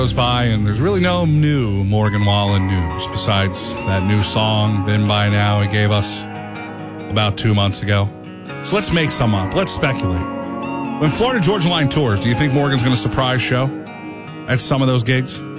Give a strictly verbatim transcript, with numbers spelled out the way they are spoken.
goes by, and there's really no new Morgan Wallen news besides that new song, Been By Now, he gave us about two months ago. So let's make some up. Let's speculate. When Florida Georgia Line tours, do you think Morgan's going to surprise show at some of those gigs?